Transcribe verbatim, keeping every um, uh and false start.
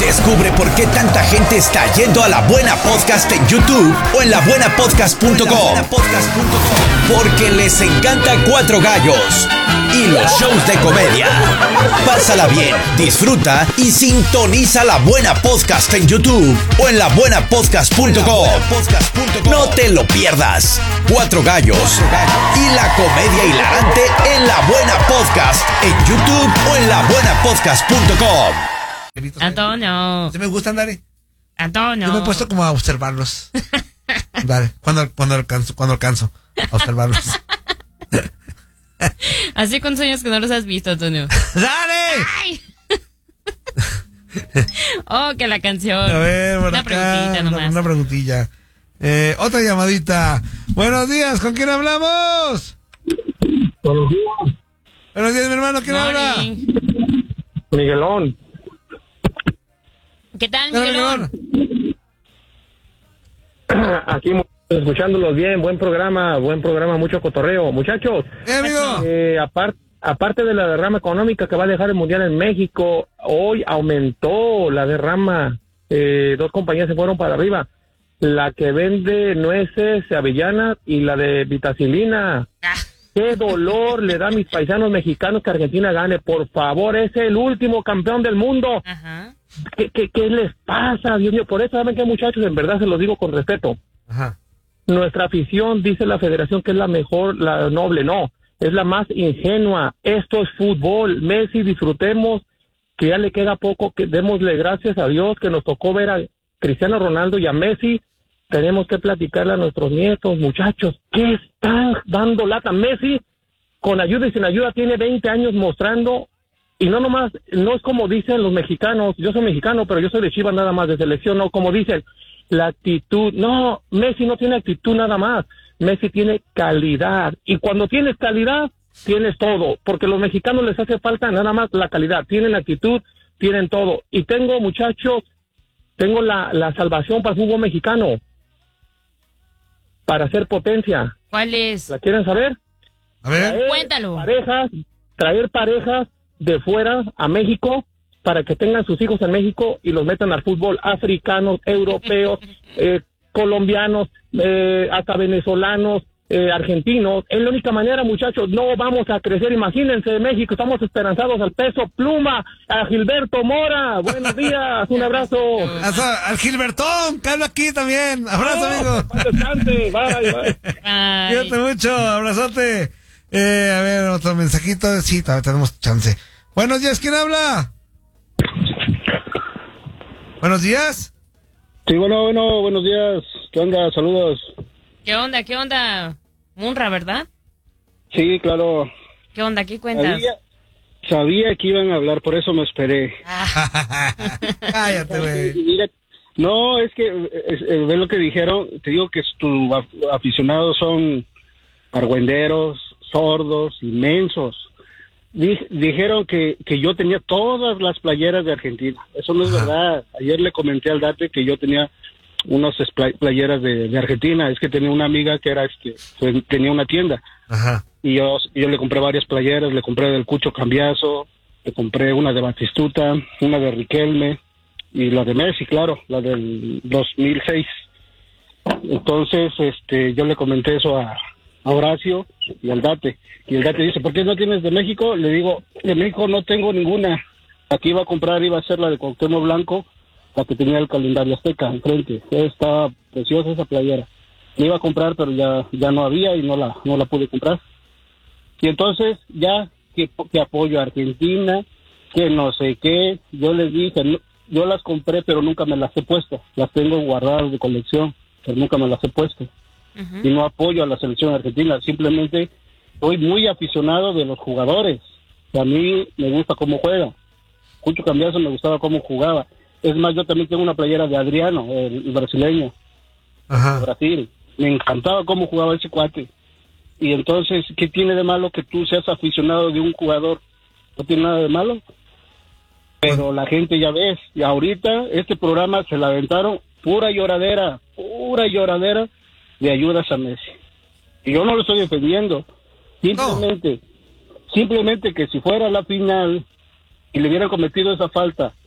Descubre por qué tanta gente está yendo a La Buena Podcast en YouTube o en la buena podcast punto com. Porque les encanta Cuatro Gallos y los shows de comedia. Pásala bien, disfruta y sintoniza La Buena Podcast en YouTube o en la buena podcast punto com. No te lo pierdas. Cuatro Gallos y la comedia hilarante en La Buena Podcast en YouTube o en la buena podcast punto com. Antonio. ¿Se me gusta, Dale? Antonio. Yo me he puesto como a observarlos. Dale, cuando, cuando alcanzo, cuando alcanzo a observarlos. Así con sueños que no los has visto, Antonio. ¡Dale! ¡Ay! Oh, que la canción. A ver, por una acá, preguntita nomás. Una, una preguntilla. Eh, otra llamadita. Buenos días, ¿con quién hablamos? Buenos días. Buenos días, mi hermano, ¿quién habla? Miguelón. ¿Qué tal, Miguelón? Aquí escuchándolos bien, buen programa, buen programa, mucho cotorreo. Muchachos, ¿Eh, amigo? eh, aparte aparte de la derrama económica que va a dejar el Mundial en México, hoy aumentó la derrama, eh, dos compañías se fueron para arriba, la que vende nueces, avellanas y la de vitacilina. Ah. Qué dolor le da a mis paisanos mexicanos que Argentina gane, por favor, es el último campeón del mundo. Ajá. ¿Qué, qué, qué les pasa, Dios mío? Por eso, ¿saben qué, muchachos? En verdad se los digo con respeto. Ajá. Nuestra afición, dice la federación, que es la mejor, la noble. No, es la más ingenua. Esto es fútbol. Messi, disfrutemos, que ya le queda poco, que démosle gracias a Dios que nos tocó ver a Cristiano Ronaldo y a Messi. Tenemos que platicarle a nuestros nietos, muchachos, ¿qué están dando lata? Messi, con ayuda y sin ayuda, tiene veinte años mostrando, y no nomás, no es como dicen los mexicanos, yo soy mexicano, pero yo soy de Chivas nada más, de selección, no como dicen, la actitud, no, Messi no tiene actitud nada más, Messi tiene calidad, y cuando tienes calidad, tienes todo, porque a los mexicanos les hace falta nada más la calidad, tienen actitud, tienen todo, y tengo, muchachos, tengo la, la salvación para el fútbol mexicano, para hacer potencia. ¿Cuál es? ¿La quieren saber? A ver. Traer Cuéntalo. Parejas, traer parejas de fuera a México para que tengan sus hijos en México y los metan al fútbol, africanos, europeos, eh, colombianos, eh, hasta venezolanos, eh, argentinos. Es la única manera, muchachos, no vamos a crecer. Imagínense, México, estamos esperanzados al Peso Pluma, a Gilberto Mora. Buenos días, un abrazo. A- Al Gilbertón, que habla aquí también. Abrazo, amigo. Bye, bye, bye. Ay. Cuídate mucho, abrazote. Eh, a ver, otro mensajito. Sí, todavía tenemos chance. Buenos días, ¿quién habla? Buenos días. Sí, bueno, bueno, buenos días. ¿Qué onda? Saludos. ¿Qué onda? ¿Qué onda? Munra, ¿verdad? Sí, claro. ¿Qué onda? ¿Qué cuentas? Sabía, sabía que iban a hablar, por eso me esperé. Ah, Cállate, güey. Mira, no, es que es, es, ve lo que dijeron. Te digo que tus aficionados son argüenderos, sordos, inmensos. Di- dijeron que, que yo tenía todas las playeras de Argentina. Eso no es Ajá. verdad. Ayer le comenté al Date que yo tenía unas espla- playeras de, de Argentina. Es que tenía una amiga que era este, fue- tenía una tienda. Ajá. Y yo, yo le compré varias playeras, le compré del Cucho Cambiazo, le compré una de Batistuta, una de Riquelme y la de Messi, claro, la del dos mil seis. Entonces, este, yo le comenté eso a, a Horacio y al Date. Y el Date dice, ¿por qué no tienes de México? Le digo, de México no tengo ninguna. Aquí iba a comprar, iba a ser la de Cuauhtémoc Blanco, la que tenía el calendario azteca enfrente. Está preciosa esa playera. La iba a comprar, pero ya, ya no había y no la, no la pude comprar. Y entonces, ya que, que apoyo a Argentina, que no sé qué, yo les dije, no, yo las compré, pero nunca me las he puesto. Las tengo guardadas de colección, pero nunca me las he puesto. ujú. Y no apoyo a la selección argentina, simplemente soy muy aficionado de los jugadores. A mí me gusta cómo juega. Cucho Cambiazo me gustaba cómo jugaba. Es más, yo también tengo una playera de Adriano, el, el brasileño, de Ajá. Brasil. Me encantaba cómo jugaba ese cuate. Y entonces, ¿qué tiene de malo que tú seas aficionado de un jugador? No tiene nada de malo. Pero la gente, ya ves, y ahorita este programa se la aventaron pura lloradera, pura lloradera de ayudas a Messi. Y yo no lo estoy defendiendo. Simplemente, simplemente que si fuera la final y le hubieran cometido esa falta